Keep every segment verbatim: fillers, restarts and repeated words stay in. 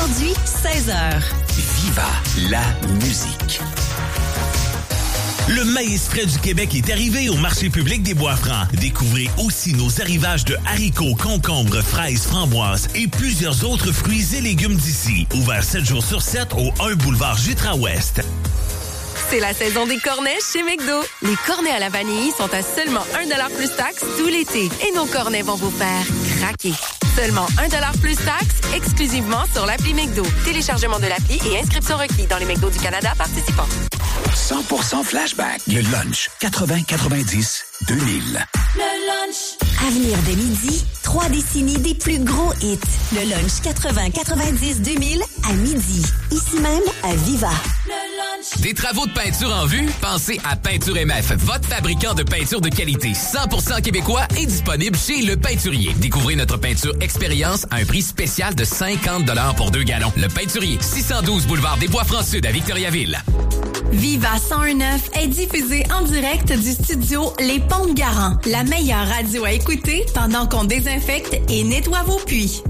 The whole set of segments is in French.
Aujourd'hui, seize heures. Viva la musique. Le maïs frais du Québec est arrivé au marché public des Bois-Francs. Découvrez aussi nos arrivages de haricots, concombres, fraises, framboises et plusieurs autres fruits et légumes d'ici. Ouvert sept jours sur sept au un boulevard Jutra-Ouest. C'est la saison des cornets chez McDo. Les cornets à la vanille sont à seulement un dollar plus taxe tout l'été. Et nos cornets vont vous faire craquer. Seulement un dollar plus taxe, exclusivement sur l'appli McDo. Téléchargement de l'appli et inscription requis dans les McDo du Canada participants. cent pour cent flashback. Le lunch quatre-vingts quatre-vingt-dix deux mille. Le lunch. À venir dès midi, trois décennies des plus gros hits. Le lunch quatre-vingts quatre-vingt-dix deux mille à midi. Ici même à Viva. Le lunch. Des travaux de peinture en vue? Pensez à Peinture M F, votre fabricant de peinture de qualité cent pour cent québécois est disponible chez Le Peinturier. Découvrez notre peinture expérience à un prix spécial de cinquante dollars pour deux gallons. Le Peinturier, six cent douze boulevard des Bois-Francs-Sud à Victoriaville. Viva cent un neuf est diffusé en direct du studio Les Ponts de Garant, la meilleure radio à écouter pendant qu'on désinfecte et nettoie vos puits.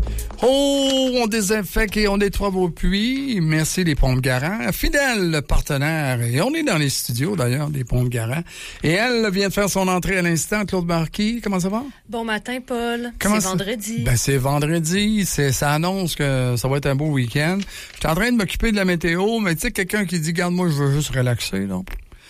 Oh, on désinfecte et on nettoie vos puits. Merci les Ponts de Garant, fidèle partenaire. Et on est dans les studios d'ailleurs des Ponts de Garant. Et elle vient de faire son entrée à l'instant. Claude Marquis, comment ça va? Bon matin, Paul. Comment c'est ça? vendredi. Ben c'est vendredi. C'est ça annonce que ça va être un beau week-end. Je suis en train de m'occuper de la météo, mais tu sais quelqu'un qui dit garde moi je veux juste relaxer là.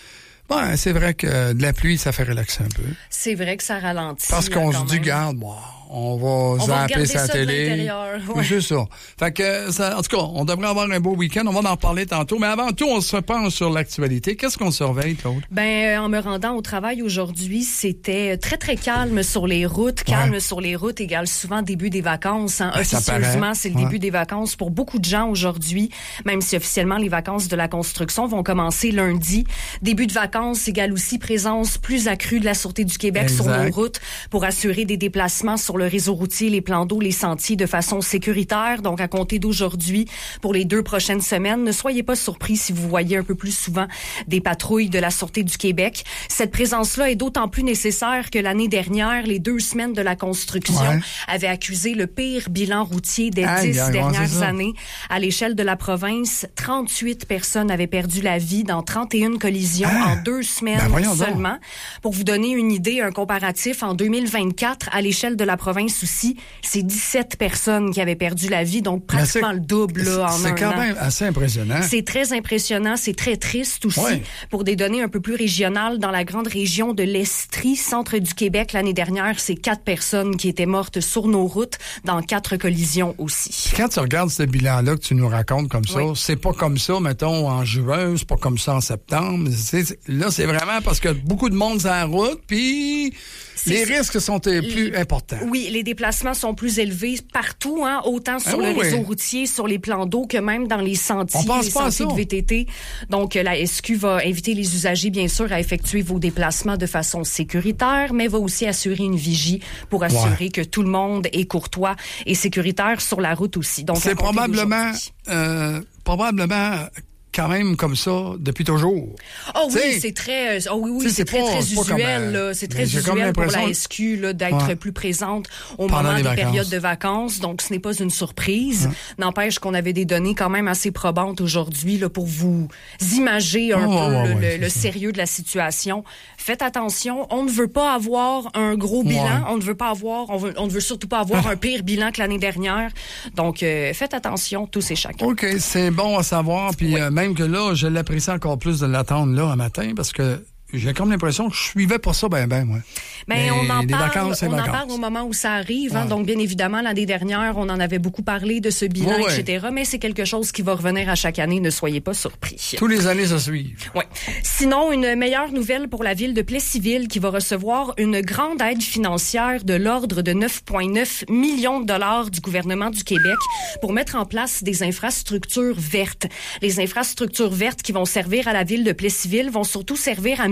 Ben, c'est vrai que de la pluie, ça fait relaxer un peu. C'est vrai que ça ralentit. Parce qu'on se dit, même. garde, bon, on va zapper sa télé. Ouais. C'est ça. Fait que, ça, en tout cas, on devrait avoir un beau week-end. On va en reparler tantôt. Mais avant tout, on se penche sur l'actualité. Qu'est-ce qu'on surveille, Claude? Ben, en me rendant au travail aujourd'hui, c'était très, très calme sur les routes. Calme ouais. sur les routes égale souvent début des vacances. Hein. Ben, officieusement, c'est le ouais. début des vacances pour beaucoup de gens aujourd'hui, même si officiellement, les vacances de la construction vont commencer lundi. Début de vacances égale aussi présence plus accrue de la Sûreté du Québec exact. Sur nos routes pour assurer des déplacements sur le réseau routier, les plans d'eau, les sentiers de façon sécuritaire. Donc, à compter d'aujourd'hui, pour les deux prochaines semaines, ne soyez pas surpris si vous voyez un peu plus souvent des patrouilles de la Sûreté du Québec. Cette présence-là est d'autant plus nécessaire que l'année dernière, les deux semaines de la construction ouais. avaient accusé le pire bilan routier des aïe, dix aïe, dernières années. À l'échelle de la province, trente-huit personnes avaient perdu la vie dans trente et une collisions ah. en deux deux semaines ben seulement. Donc. Pour vous donner une idée, un comparatif, en deux mille vingt-quatre, à l'échelle de la province aussi, c'est dix-sept personnes qui avaient perdu la vie, donc pratiquement le double là, en un an. C'est quand même assez impressionnant. C'est très impressionnant, c'est très triste aussi. Ouais. Pour des données un peu plus régionales, dans la grande région de l'Estrie, centre du Québec, l'année dernière, c'est quatre personnes qui étaient mortes sur nos routes, dans quatre collisions aussi. Quand tu regardes ce bilan-là que tu nous racontes comme ça, oui. c'est pas comme ça, mettons, en juin, c'est pas comme ça en septembre. C'est, là, c'est vraiment parce que beaucoup de monde sur la route, puis les risques sont plus importants. Oui, les déplacements sont plus élevés partout, hein, autant sur ah, le oui, réseau oui. routier, sur les plans d'eau, que même dans les sentiers, On pense les pas sentiers de V T T. Donc, la S Q va inviter les usagers, bien sûr, à effectuer vos déplacements de façon sécuritaire, mais va aussi assurer une vigie pour assurer ouais. que tout le monde est courtois et sécuritaire sur la route aussi. Donc, c'est probablement, euh, probablement quand même comme ça depuis toujours. Oh oui, t'sais, c'est très oh oui, oui c'est très, pas, très usuel. Comme, là. C'est très usuel pour la S Q là, d'être ouais. plus présente au Pendant moment des vacances. Périodes de vacances. Donc, ce n'est pas une surprise. Ouais. N'empêche qu'on avait des données quand même assez probantes aujourd'hui là, pour vous imager un oh, peu ouais, le, ouais, le, le sérieux de la situation. Faites attention. On ne veut pas avoir un gros bilan. Ouais. On ne veut pas avoir, on, veut, on ne veut surtout pas avoir un pire bilan que l'année dernière. Donc, euh, faites attention, tous et chacun. OK, c'est bon à savoir. Puis oui. euh, même que là, je l'apprécie encore plus de l'attendre là un matin parce que j'ai comme l'impression que je suivais pas ça ben ben moi. Mais, Mais on en parle, vacances, on vacances. en parle au moment où ça arrive. Hein, ouais. Donc bien évidemment l'année dernière, on en avait beaucoup parlé de ce bilan, ouais, ouais. et cetera. Mais c'est quelque chose qui va revenir à chaque année. Ne soyez pas surpris. Tous les années ça suit. Ouais. Sinon, une meilleure nouvelle pour la ville de Plessisville qui va recevoir une grande aide financière de l'ordre de neuf virgule neuf millions de dollars du gouvernement du Québec pour mettre en place des infrastructures vertes. Les infrastructures vertes qui vont servir à la ville de Plessisville vont surtout servir à mieux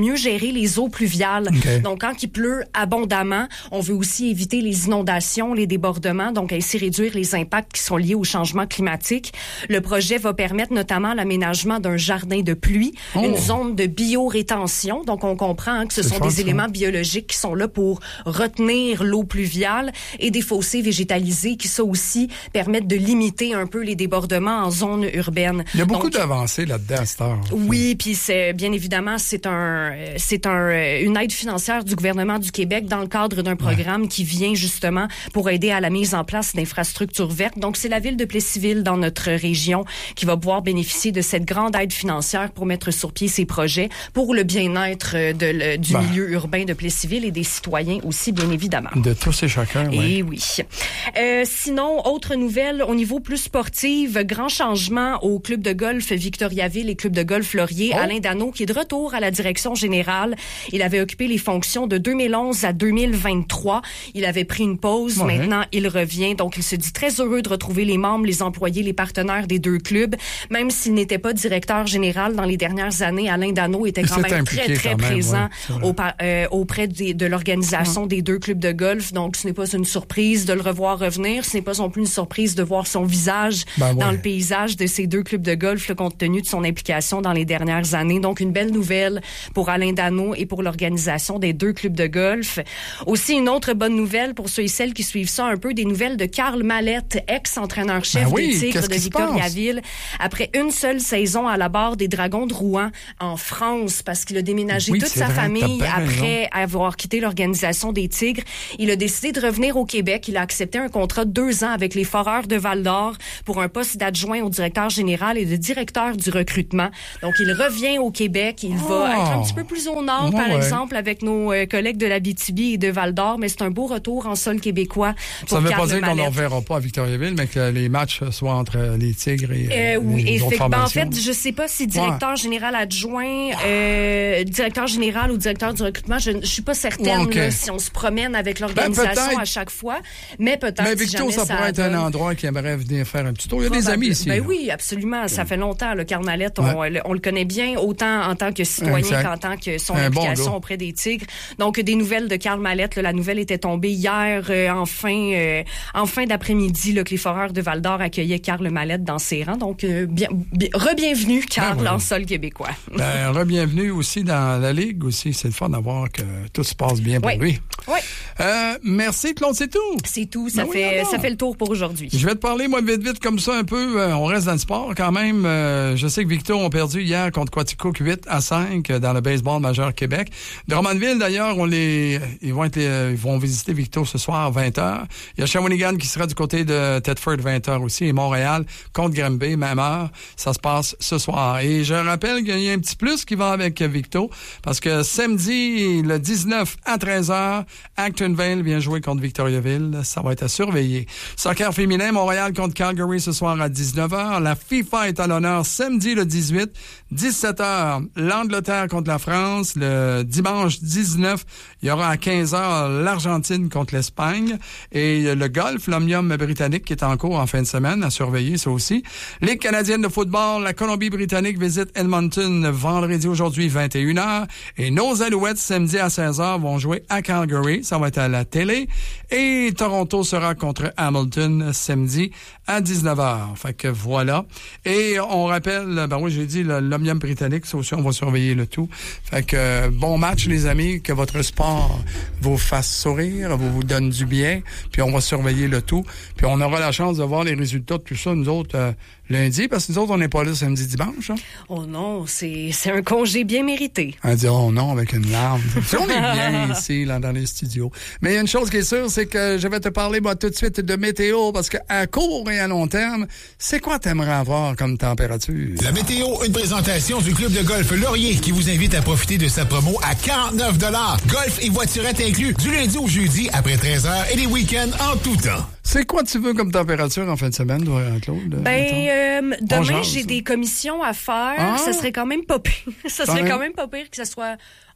mieux gérer les eaux pluviales. Okay. Donc, quand il pleut abondamment, on veut aussi éviter les inondations, les débordements, donc ainsi réduire les impacts qui sont liés au changement climatique. Le projet va permettre notamment l'aménagement d'un jardin de pluie, oh. une zone de biorétention. Donc, on comprend hein, que ce C'est sont des ça. éléments biologiques qui sont là pour retenir l'eau pluviale et des fossés végétalisés qui, ça aussi, permettent de limiter un peu les débordements en zone urbaine. Il y a beaucoup Donc, d'avancées là-dedans, Star. Oui, puis c'est bien évidemment, c'est un, c'est un, une aide financière du gouvernement du Québec dans le cadre d'un programme ouais. qui vient justement pour aider à la mise en place d'infrastructures vertes. Donc, c'est la ville de Plessisville dans notre région qui va pouvoir bénéficier de cette grande aide financière pour mettre sur pied ces projets pour le bien-être de, le, du ben. milieu urbain de Plessisville et des citoyens aussi, bien évidemment. De tous et chacun, oui. Et oui. Euh, sinon, autre nouvelle, au niveau plus sportif, grand changement au club de golf Victoriaville et club de golf Laurier. Oh. Alain Dano, qui est de retour à la direction générale. Il avait occupé les fonctions de deux mille onze à deux mille vingt-trois. Il avait pris une pause. Ouais. Maintenant, il revient. Donc, il se dit très heureux de retrouver les membres, les employés, les partenaires des deux clubs. Même s'il n'était pas directeur général dans les dernières années, Alain Dano était quand même très, très même, présent ouais, au, euh, auprès de, de l'organisation ouais. des deux clubs de golf. Donc, ce n'est pas une surprise de le revoir revenir. Ce n'est pas non plus une surprise de voir son visage ben ouais. dans le paysage de ces deux clubs de golf, là, compte tenu de son implication dans les dernières années. Donc, une belle nouvelle pour Alain Dano et pour l'organisation des deux clubs de golf. Aussi, une autre bonne nouvelle pour ceux et celles qui suivent ça un peu, des nouvelles de Karl Mallette, ex-entraîneur-chef ben oui, des Tigres de Victoriaville. Après une seule saison à la barre des Dragons de Rouen en France, parce qu'il a déménagé oui, toute sa vrai, famille après avoir quitté l'organisation des Tigres. Il a décidé de revenir au Québec. Il a accepté un contrat de deux ans avec les Foreurs de Val-d'Or pour un poste d'adjoint au directeur général et de directeur du recrutement. Donc, il revient au Québec. Il oh. va être un petit peu plus au nord, oh, par ouais. exemple, avec nos euh, collègues de l'Abitibi et de Val-d'Or, mais c'est un beau retour en sol québécois pour Ça ne veut Karl pas dire Mallette. qu'on ne reverra pas à Victoriaville, mais que les matchs soient entre les Tigres et euh, euh, oui, les autres formations. En fait, je ne sais pas si directeur ouais. général adjoint, euh, directeur général ou directeur du recrutement, je ne suis pas certaine ouais, okay. là, si on se promène avec l'organisation ben, à chaque fois, mais peut-être Mais si Victo, ça, ça pourrait être donne... un endroit qui aimerait venir faire un petit tour. Il y a des amis ici. Ben là. oui, absolument. Ça fait longtemps, le Karl Mallette, on, ouais. on le connaît bien, autant en tant que citoyen exact. qu'en tant que son un implication bon auprès des Tigres. Donc, des nouvelles de Karl Mallette. Là, la nouvelle était tombée hier, euh, en, fin, euh, en fin d'après-midi, là, que les Foreurs de Val-d'Or accueillaient Karl Mallette dans ses rangs. Donc, euh, bien, bien, re-bienvenue, Karl, ben oui. en sol québécois. Ben, re-bienvenue aussi dans la Ligue aussi. C'est le fun d'avoir que tout se passe bien pour oui. lui. Oui. Euh, merci, Claude, c'est tout. C'est tout. Ça, ben fait, oui, ça fait le tour pour aujourd'hui. Je vais te parler, moi, vite, vite, comme ça, un peu. Euh, on reste dans le sport quand même. Euh, je sais que Victo ont perdu hier contre Quaticook huit à cinq dans le baseball majeur Québec. Drummondville, d'ailleurs, on les, ils vont être, ils vont visiter Victo ce soir à vingt heures. Il y a Shawinigan qui sera du côté de Thetford vingt heures aussi et Montréal contre Granby, même heure. Ça se passe ce soir. Et je rappelle qu'il y a un petit plus qui va avec Victo parce que samedi, le dix-neuf à treize heures, Actonville vient jouer contre Victoriaville. Ça va être à surveiller. Soccer féminin, Montréal contre Calgary ce soir à dix-neuf heures. La FIFA est à l'honneur samedi le dix-huit, dix-sept heures, l'Angleterre contre la France. Le dimanche dix-neuf, il y aura à quinze heures l'Argentine contre l'Espagne. Et le golf, l'Omnium britannique qui est en cours en fin de semaine, à surveiller ça aussi. Ligue canadienne de football, la Colombie-Britannique visite Edmonton vendredi aujourd'hui vingt et une heures. Et nos Alouettes samedi à seize heures vont jouer à Calgary. Ça va être à la télé. Et Toronto sera contre Hamilton samedi à dix-neuf heures. Fait que voilà. Et on rappelle, ben oui, j'ai dit l'Omnium britannique, ça aussi, on va surveiller le tout. Fait que bon match, les amis, que votre sport vous fasse sourire, vous vous donne du bien, puis on va surveiller le tout. Puis on aura la chance de voir les résultats de tout ça, nous autres, euh, lundi, parce que nous autres, on n'est pas là samedi, dimanche. Hein? Oh non, c'est, c'est un congé bien mérité. On dit oh non avec une larme. On est bien ici, là, dans les studios. Mais il y a une chose qui est sûre, c'est que je vais te parler, moi, tout de suite de météo, parce qu'à court et à long terme, c'est quoi t'aimerais avoir comme température? La météo, une présentation du club de golf Laurier qui vous invite à profiter de sa promo à quarante-neuf dollars. Golf et voiturette inclus du lundi au jeudi après treize heures et les week-ends en tout temps. C'est quoi tu veux comme température en fin de semaine, toi, Claude? Ben, euh, demain, j'ai des commissions à faire. Ah? Ça serait quand même pas pire. Ça serait quand même pas pire que ça soit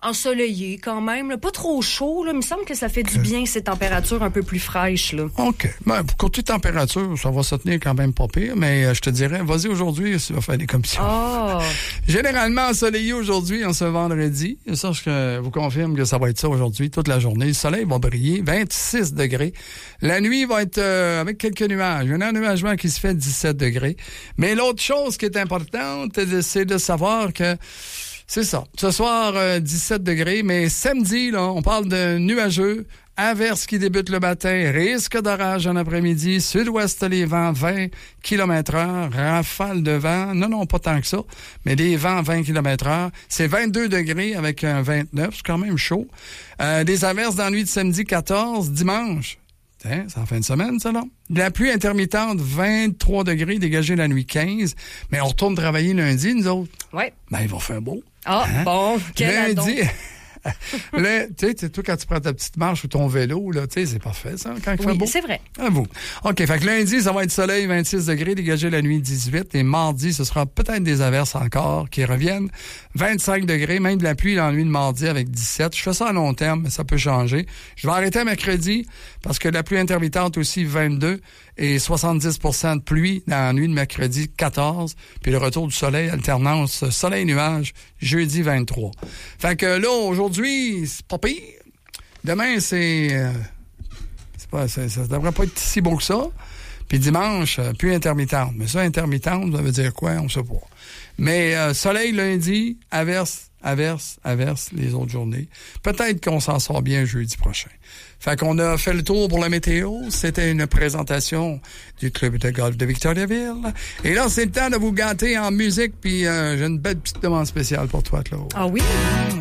ensoleillé quand même. Là. Pas trop chaud. Là. Il me semble que ça fait okay. du bien, ces températures un peu plus fraîches. Là. OK. Ben, pour côté température, ça va se tenir quand même pas pire, mais euh, je te dirais, vas-y aujourd'hui, tu vas faire des commissions. Oh. Généralement ensoleillé aujourd'hui, en ce vendredi. Ça, je vous confirme que ça va être ça aujourd'hui, toute la journée. Le soleil va briller, vingt-six degrés. La nuit va être euh, avec quelques nuages. Un ennuagement qui se fait dix-sept degrés. Mais l'autre chose qui est importante, c'est de savoir que c'est ça. Ce soir, euh, dix-sept degrés, mais samedi, là, on parle de nuageux, averse qui débute le matin, risque d'orage en après-midi, sud-ouest les vents vingt kilomètres heure, rafale de vent, non, non, pas tant que ça, mais des vents vingt kilomètres heure, c'est vingt-deux degrés avec un vingt-neuf, c'est quand même chaud. Euh, des averses dans la nuit de samedi quatorze, dimanche. Hein, c'est en fin de semaine, ça, là. De la pluie intermittente, vingt-trois degrés, dégagé la nuit quinze. Mais on retourne travailler lundi, nous autres. Oui. Ben, il va faire beau. Ah, hein? Bon, quel lundi. Là, tu sais, toi, quand tu prends ta petite marche ou ton vélo, là, tu sais, c'est parfait, ça, quand il oui, fait beau. C'est vrai. À vous. OK, fait que lundi, ça va être soleil, vingt-six degrés, dégagé la nuit dix-huit. Et mardi, ce sera peut-être des averses encore qui reviennent. vingt-cinq degrés, même de la pluie dans la nuit de mardi avec dix-sept. Je fais ça à long terme, mais ça peut changer. Je vais arrêter mercredi parce que la pluie intermittente aussi, vingt-deux. Et soixante-dix pour cent de pluie dans la nuit de mercredi, quatorze. Puis le retour du soleil, alternance soleil-nuage, jeudi vingt-trois. Fait que là, aujourd'hui, c'est pas pire. Demain, c'est... Euh, c'est pas, c'est, ça devrait pas être si beau que ça. Puis dimanche, euh, pluie intermittente. Mais ça, intermittente, ça veut dire quoi? On sait pas. Mais euh, soleil lundi, averse, averse, averse les autres journées. Peut-être qu'on s'en sort bien jeudi prochain. Fait qu'on a fait le tour pour la météo. C'était une présentation du club de golf de Victoriaville. Et là, c'est le temps de vous gâter en musique. Puis euh, j'ai une belle petite demande spéciale pour toi, Claude. Ah oui? Mmh.